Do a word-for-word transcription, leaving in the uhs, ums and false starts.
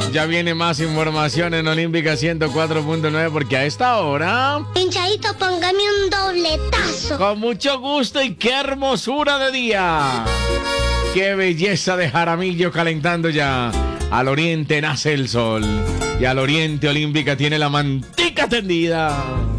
Ya viene más información en Olímpica ciento cuatro punto nueve porque a esta hora... Pinchadito, póngame un dobletazo. Con mucho gusto y qué hermosura de día. Qué belleza de Jaramillo calentando ya. Al oriente nace el sol y al oriente Olímpica tiene la mantica tendida.